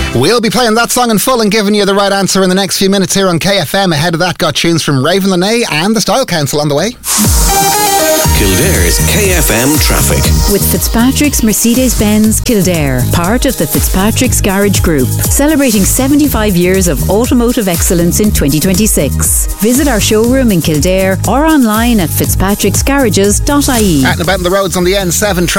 We'll be playing that song in full and giving you the right answer in the next few minutes here on KFM. Ahead of that, got tunes from Raven Lenae and the Style Council on the way. Kildare's KFM traffic. With Fitzpatrick's Mercedes-Benz Kildare, part of the Fitzpatrick's Garage Group, celebrating 75 years of automotive excellence in 2026. Visit our showroom in Kildare or online at fitzpatricksgarages.ie. Out and about on the roads on the N7